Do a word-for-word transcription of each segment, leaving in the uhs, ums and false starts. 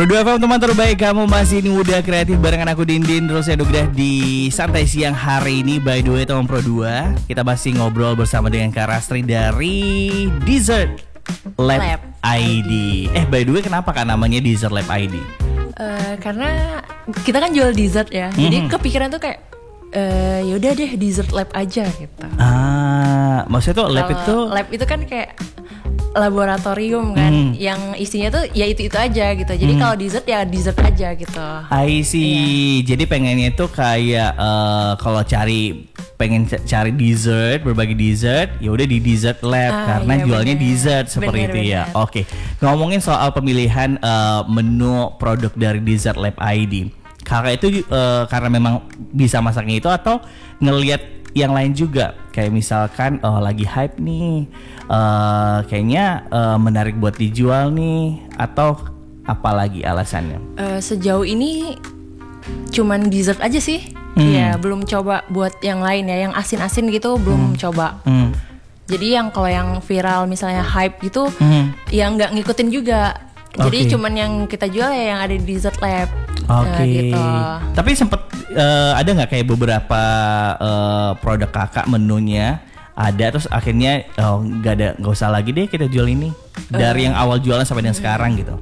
Pro dua F M, teman terbaik, kamu masih muda kreatif barengan aku Dindin. Terus saya udah di santai siang hari ini. By the way teman Pro dua, kita masih ngobrol bersama dengan Kak Rastri dari Dessert Lab, Lab I D. Eh by the way, kenapa kan namanya Dessert Lab I D? Uh, karena kita kan jual dessert ya, mm-hmm. jadi kepikiran tuh kayak uh, yaudah deh Dessert Lab aja gitu. Ah, maksudnya tuh lab Kalo itu? Lab itu kan kayak laboratorium kan, hmm. yang isinya tuh ya itu-itu aja gitu. Jadi hmm. kalau dessert ya dessert aja gitu. I see. Iya. Jadi pengennya tuh kayak uh, kalau cari pengen c- cari dessert, berbagi dessert, ya udah di Dessert Lab ah, karena iya, jualnya bener. Dessert seperti bener, itu bener. Ya. Oke. Okay. Ngomongin soal pemilihan uh, menu produk dari Dessert Lab I D. Kakak itu uh, karena memang bisa masaknya itu atau ngelihat yang lain juga, kayak misalkan oh, lagi hype nih, uh, kayaknya uh, menarik buat dijual nih, atau apa lagi alasannya? Uh, sejauh ini cuman dessert aja sih, hmm. ya belum coba buat yang lain ya, yang asin-asin gitu belum hmm. coba. Hmm. Jadi yang kalau yang viral misalnya hype gitu, hmm. yang nggak ngikutin juga. Jadi okay. cuman yang kita jual ya yang ada di Dessert Lab. Oke. Okay. Nah, gitu. Tapi sempet uh, ada nggak kayak beberapa uh, produk kakak menunya ada terus akhirnya nggak oh, ada nggak usah lagi deh kita jual ini dari uh, yang awal jualan sampai yang hmm. sekarang gitu?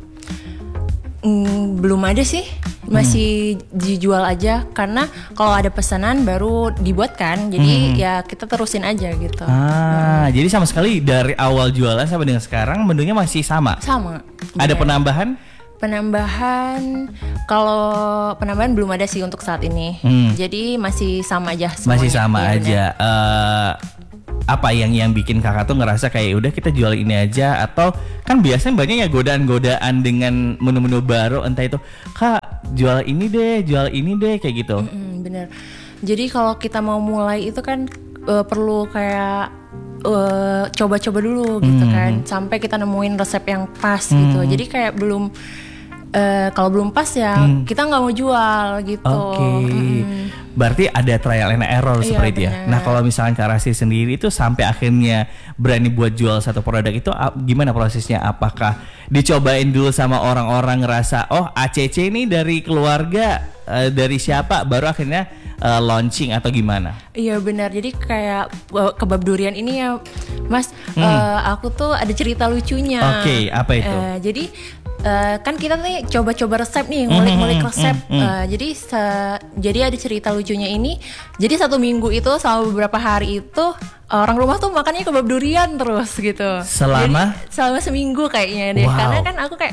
Mm, belum ada sih, masih hmm. dijual aja karena kalau ada pesanan baru dibuatkan, jadi hmm. ya kita terusin aja gitu. Ah, hmm. jadi sama sekali dari awal jualan sampai dengan sekarang menunya masih sama? Sama. Ada bener. penambahan? Penambahan, kalau penambahan belum ada sih untuk saat ini. Hmm. Jadi masih sama aja semuanya. Masih sama ya, aja. Uh, apa yang yang bikin kakak tuh ngerasa kayak udah kita jual ini aja, atau kan biasanya banyak ya godaan-godaan dengan menu-menu baru, entah itu kak jual ini deh, jual ini deh kayak gitu. Mm-mm, bener. Jadi kalau kita mau mulai itu kan uh, perlu kayak uh, coba-coba dulu gitu hmm. kan, sampai kita nemuin resep yang pas hmm. gitu. Jadi kayak belum Uh, kalau belum pas ya hmm. kita nggak mau jual gitu. Oke. Okay. Hmm. Berarti ada trial and error iya, seperti itu ya. Nah kalau misalnya Kak Rastri sendiri itu sampai akhirnya berani buat jual satu produk itu gimana prosesnya? Apakah dicobain dulu sama orang-orang ngerasa oh A C C ini dari keluarga uh, dari siapa baru akhirnya uh, launching atau gimana? Iya benar. Jadi kayak uh, kebab durian ini ya Mas, hmm. uh, aku tuh ada cerita lucunya. Oke, okay, apa itu? Uh, jadi Uh, kan kita nih coba-coba resep nih, ngulik-ngulik resep. Mm, mm, mm. Uh, jadi se- jadi ada cerita lucunya ini. Jadi satu minggu itu selama beberapa hari itu orang rumah tuh makannya kebab durian terus gitu. Selama? Jadi, selama seminggu kayaknya deh. Wow. Karena kan aku kayak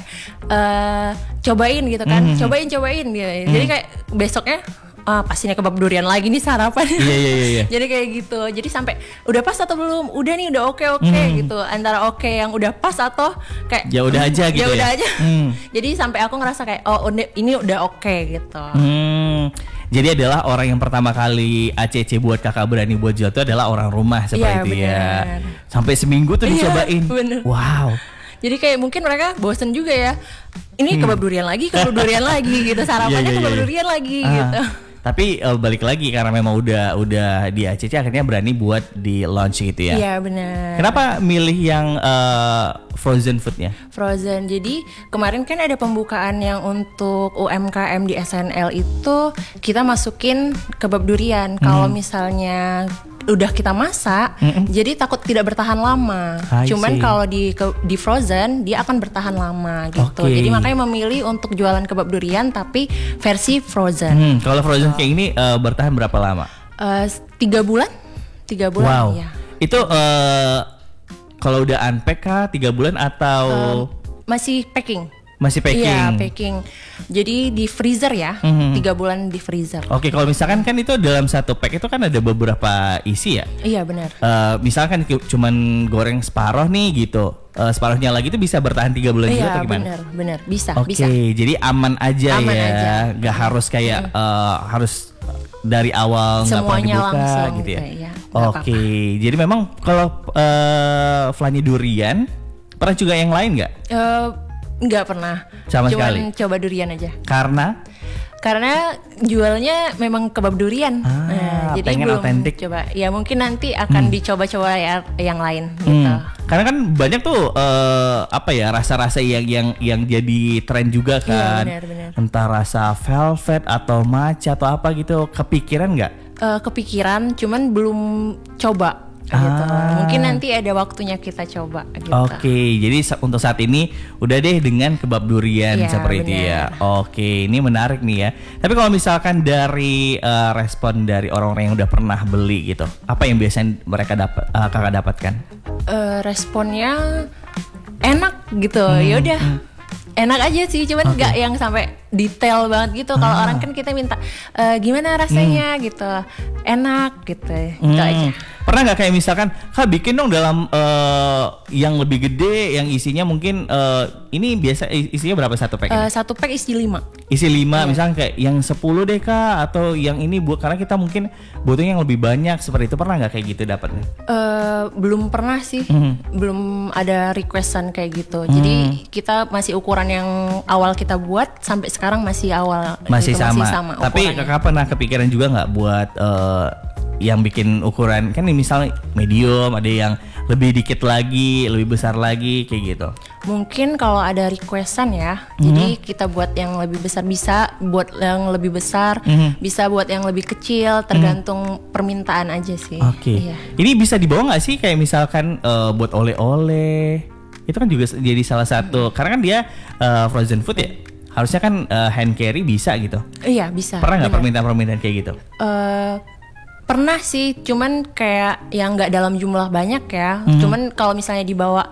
uh, cobain gitu kan, mm-hmm. cobain cobain gitu. Mm. Jadi kayak besoknya ah pastinya kebab durian lagi nih sarapan. Iya iya iya. Jadi kayak gitu. Jadi sampai udah pas atau belum? Udah nih udah oke oke hmm. gitu. Antara oke yang udah pas atau kayak ya udah aja gitu ya. Ya udah aja. Hmm. Jadi sampai aku ngerasa kayak oh ini udah oke gitu. Hmm. Jadi adalah orang yang pertama kali A C C buat kakak berani buat jual itu adalah orang rumah seperti itu ya. Sampai seminggu tuh dicobain. Bener. Wow. Jadi kayak mungkin mereka bosen juga ya. Ini kebab durian lagi, kebab durian lagi gitu. Sarapannya yeah, yeah, kebab yeah. durian lagi ah. gitu. Tapi uh, balik lagi karena memang udah udah di A C C akhirnya berani buat di launch gitu ya. Iya benar. Kenapa milih yang uh, frozen foodnya? Frozen. Jadi kemarin kan ada pembukaan yang untuk U M K M di S N L itu kita masukin kebab durian. Hmm. Kalau misalnya udah kita masak, mm-mm. jadi takut tidak bertahan lama. I Cuman kalau di ke, di frozen dia akan bertahan lama gitu. Okay. Jadi makanya memilih untuk jualan kebab durian tapi versi frozen. Hmm, kalau frozen oh. kayak ini uh, bertahan berapa lama? Uh, tiga bulan, tiga bulan. Wow. Ya. Itu uh, kalau udah unpack kah tiga bulan atau uh, masih packing? Masih packing. Iya, packing. Jadi di freezer ya, mm-hmm. tiga bulan di freezer. Oke, kalau misalkan kan itu dalam satu pack itu kan ada beberapa isi ya. Iya benar. Uh, misalkan cuman goreng separuh nih gitu, uh, separuhnya lagi itu bisa bertahan tiga bulan iya, juga atau gimana? Iya benar, benar bisa. Oke, bisa. Jadi aman aja aman ya, aja. Gak harus kayak mm. uh, harus dari awal nggak pernah dibuka langsung, gitu ya. ya Oke, jadi memang kalau uh, flanny durian pernah juga yang lain nggak? Uh, Nggak pernah. Sama Cuman sekali. coba durian aja. Karena? Karena jualnya memang kebab durian. Ah, nah, jadi pengen belum otentik. coba. Ya mungkin nanti akan hmm. dicoba-coba ya yang lain gitu. Hmm. Karena kan banyak tuh uh, apa ya rasa-rasa yang yang yang jadi tren juga kan. Iya, benar, benar. Entah rasa velvet atau matcha atau apa gitu. Kepikiran nggak? Uh, kepikiran, cuman belum coba. Gitu. Ah. Mungkin nanti ada waktunya kita coba gitu. Oke, jadi sa- untuk saat ini udah deh dengan kebab durian Iya, seperti itu ya. Oke, ini menarik nih ya. Tapi kalau misalkan dari uh, respon dari orang-orang yang udah pernah beli gitu, apa yang biasanya mereka dapat uh, kakak dapatkan? Uh, responnya enak gitu. Hmm, Ya udah. hmm. Enak aja sih, cuman nggak Oke. yang sampai detail banget gitu. Kalau Ah. orang kan kita minta e, gimana rasanya gitu, enak gitu, gitu Hmm. aja. Pernah nggak kayak misalkan, kak bikin dong dalam uh, yang lebih gede, yang isinya mungkin uh, ini biasa isinya berapa satu pack? Uh, ini? satu pack isi lima. Isi lima, Iya. misalnya kayak yang sepuluh deh kak, atau yang ini buat karena kita mungkin butuhnya yang lebih banyak seperti itu. Pernah nggak kayak gitu dapatnya? Uh, belum pernah sih, Mhm. belum ada requestan kayak gitu. Jadi kita masih ukuran yang awal kita buat sampai sekarang masih awal. Masih gitu, sama. Masih sama Tapi ukurannya. kakak pernah kepikiran juga nggak buat uh, yang bikin ukuran kan ini misalnya medium, ada yang lebih dikit lagi, lebih besar lagi kayak gitu. Mungkin kalau ada requestan ya, Mhm. jadi kita buat yang lebih besar bisa, buat yang lebih besar, Mhm. bisa buat yang lebih kecil, tergantung permintaan aja sih. Oke. Iya. Ini bisa dibawa nggak sih kayak misalkan uh, buat oleh-oleh? Itu kan juga s- jadi salah satu karena kan dia uh, frozen food ya. Harusnya kan uh, hand carry bisa gitu. Iya bisa. Pernah nggak benar. permintaan-permintaan kayak gitu? Eh, pernah sih, cuman kayak yang nggak dalam jumlah banyak ya. Mhm. Cuman kalau misalnya dibawa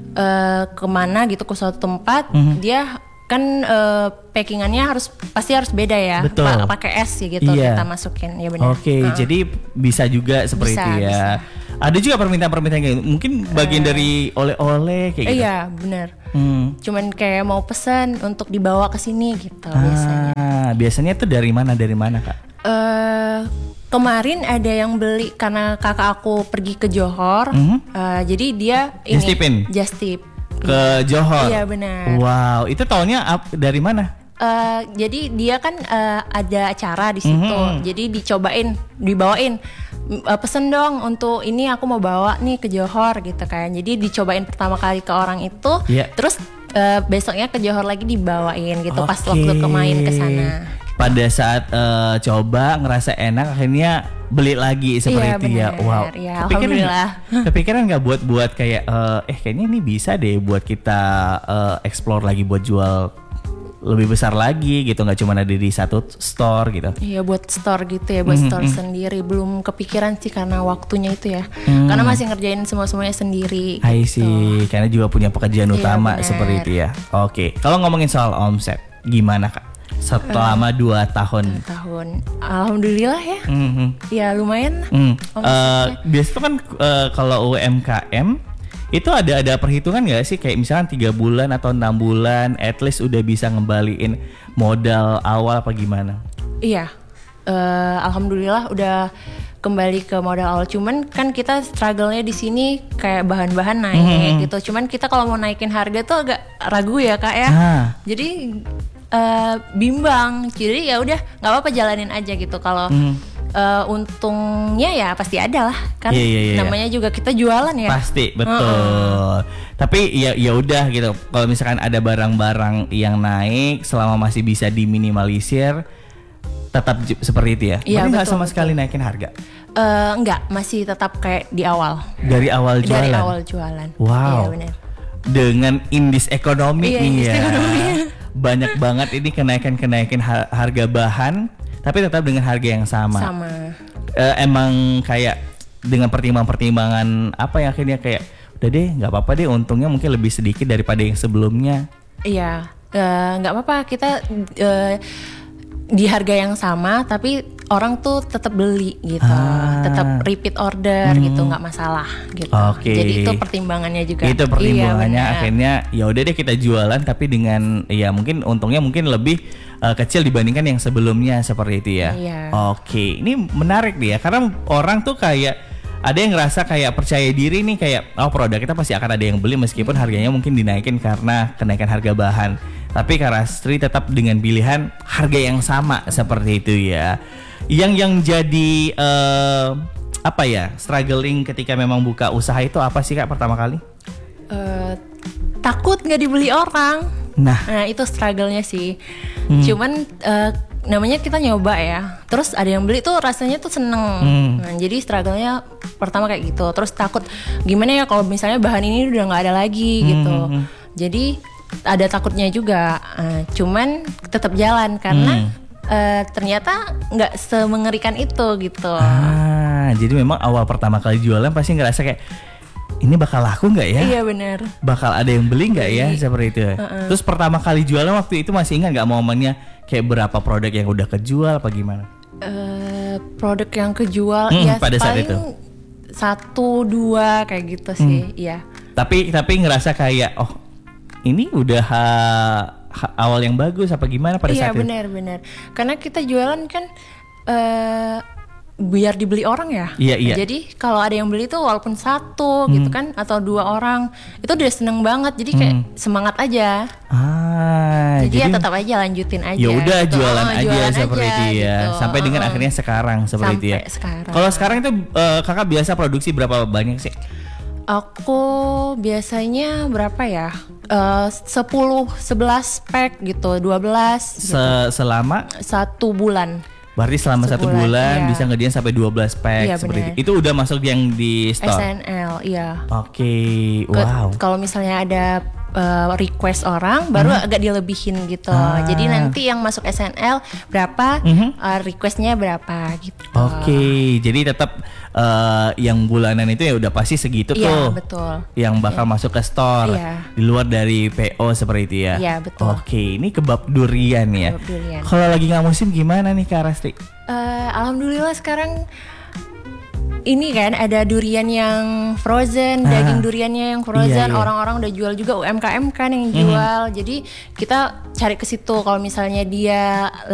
eh, kemana gitu ke suatu tempat, Mhm. dia kan eh, packingannya harus pasti harus beda ya. Betul. Pa- pakai es sih gitu Iya. kita masukin, ya benar. Oke, Heeh. jadi bisa juga seperti Bisa, itu ya. Ada juga permintaan-permintaan kayak gitu. Mungkin bagian dari oleh-oleh kayak Eh, gitu. Iya benar. Hmm. Cuman kayak mau pesan untuk dibawa ke sini gitu biasanya. Ah, biasanya tuh dari mana dari mana kak? Eh, kemarin ada yang beli karena kakak aku pergi ke Johor, Mhm. eh, jadi dia ini Just tipin? just tip. Ke Johor. Iya benar. Wow, itu taunya ap- dari mana? Eh, jadi dia kan eh, ada acara di situ, Mhm. jadi dicobain, dibawain. M- eh, pesen dong untuk ini aku mau bawa nih ke Johor gitu kan. Jadi dicobain pertama kali ke orang itu, Iya. terus eh, besoknya ke Johor lagi dibawain gitu pas Oke. waktu ke main ke sana. Pada saat eh, coba ngerasa enak akhirnya beli lagi seperti Iya, itu ya. benar. Wow. Ya, Kepikiran alhamdulillah. nggak- Kepikiran nggak buat buat kayak eh, eh kayaknya ini bisa deh buat kita eh, explore lagi buat jual lebih besar lagi gitu, nggak cuma ada di satu store gitu. Iya buat store gitu ya, buat Mhm, store mhm. sendiri. Belum kepikiran sih karena waktunya itu ya. Hmm. Karena masih ngerjain semua-semuanya sendiri. I gitu. see, karena juga punya pekerjaan Iya, utama benar. seperti itu ya. Oke, kalau ngomongin soal omset, gimana kak? Selama dua tahun. Tahun. Alhamdulillah ya. Mhm. Ya lumayan lah. Hmm. omsetnya. Eh, biasanya kan eh, kalau U M K M itu ada ada perhitungan nggak sih kayak misalkan tiga bulan atau enam bulan, at least udah bisa ngembaliin modal awal apa gimana? Iya. Eh, Alhamdulillah udah kembali ke modal awal. Cuman kan kita struggle-nya di sini kayak bahan-bahan naik Mhm. gitu. Cuman kita kalau mau naikin harga tuh agak ragu ya kak ya. Ah. Jadi eh, bimbang. Jadi ya udah nggak apa-apa jalanin aja gitu. Kalau Mhm. eh, untungnya ya pasti ada lah kan. Iya, iya, iya. Namanya juga kita jualan ya. Pasti betul. Tapi ya ya udah gitu. Kalau misalkan ada barang-barang yang naik selama masih bisa diminimalisir, tetap j- seperti itu ya. Iya, Berarti nggak betul, sama betul. sekali naikin harga Eh, enggak, masih tetap kayak di awal. dari awal jualan. Dari awal jualan. Wow. Iya benar. Dengan indis ekonomi Iya, nih indis ya. ekonomi. Banyak banget ini kenaikan-kenaikan ha- harga bahan, tapi tetap dengan harga yang sama. Sama. Eh, emang kayak dengan pertimbangan-pertimbangan apa yang akhirnya kayak udah deh nggak apa-apa deh untungnya mungkin lebih sedikit daripada yang sebelumnya. Iya, eh, nggak apa-apa kita eh, di harga yang sama, tapi orang tuh tetap beli gitu, Ah. tetap repeat order Hmm. gitu, nggak masalah gitu. Oke. Jadi itu pertimbangannya juga. Itu pertimbangannya Iya, benar. akhirnya ya udah deh kita jualan tapi dengan ya mungkin untungnya mungkin lebih uh, kecil dibandingkan yang sebelumnya seperti itu ya. Iya. Oke, ini menarik nih ya karena orang tuh kayak ada yang ngerasa kayak percaya diri nih kayak oh produk kita pasti akan ada yang beli meskipun harganya mungkin dinaikin karena kenaikan harga bahan. Tapi Karastri tetap dengan pilihan harga yang sama seperti itu ya. Yang yang jadi eh, apa ya struggling ketika memang buka usaha itu apa sih kak pertama kali? takut nggak dibeli orang. Nah, Nah itu struggle-nya sih. Hmm. Cuman uh, namanya kita nyoba ya. Terus ada yang beli tuh rasanya tuh seneng. Hmm. Nah, jadi struggle-nya pertama kayak gitu. Terus takut gimana ya kalau misalnya bahan ini udah nggak ada lagi hmm. gitu. Jadi ada takutnya juga. Uh, cuman tetap jalan karena hmm. Uh, ternyata nggak semengerikan itu gitu. Ah, jadi memang awal pertama kali jualan pasti ngerasa kayak ini bakal laku nggak ya? Iya benar. Bakal ada yang beli nggak ya seperti itu. Uh-uh. Terus pertama kali jualan waktu itu masih ingat nggak momennya kayak berapa produk yang udah kejual apa gimana? Uh, produk yang kejual hmm, ya pada saat paling itu satu dua kayak gitu sih, hmm. ya. Tapi tapi ngerasa kayak oh ini udah ha, ha, awal yang bagus apa gimana pada iya, saat itu? Iya benar-benar. Karena kita jualan kan uh, biar dibeli orang ya. Iya, iya. Jadi kalau ada yang beli tuh walaupun satu hmm. gitu kan atau dua orang itu udah seneng banget. Jadi kayak hmm. semangat aja. Ah, jadi, jadi ya tetap aja lanjutin aja. Ya udah gitu. jualan oh, aja jualan seperti aja, itu ya. Gitu. Sampai dengan uh-uh. akhirnya sekarang seperti Sampai itu ya. Sekarang. Kalau sekarang itu uh, kakak biasa produksi berapa banyak sih? Aku biasanya berapa ya? Uh, sepuluh, sebelas pack gitu, dua belas Se- gitu. Selama? Satu bulan. Berarti selama Sebulan, satu bulan iya. bisa ngedian sampai dua belas pack iya, seperti bener. itu. Itu udah masuk yang di store? S N L, iya. Oke, okay. Wow. Kalau misalnya ada uh, request orang, baru hmm. agak dilebihin gitu. Ah. Jadi nanti yang masuk S N L berapa, mm-hmm. uh, requestnya berapa gitu. Oke, okay. Jadi tetap uh, yang bulanan itu ya udah pasti segitu iya, tuh. Iya betul. Yang bakal iya. masuk ke store, iya. di luar dari P O seperti itu ya. Iya betul. Oke, okay. Ini kebab durian ya. Kebab durian. Kalau lagi nggak musim gimana nih Kak Rasti? Uh, Alhamdulillah sekarang ini kan ada durian yang frozen, ah. daging duriannya yang frozen, iya, iya. orang-orang udah jual juga U M K M kan yang jual. Mm-hmm. Jadi kita cari ke situ kalau misalnya dia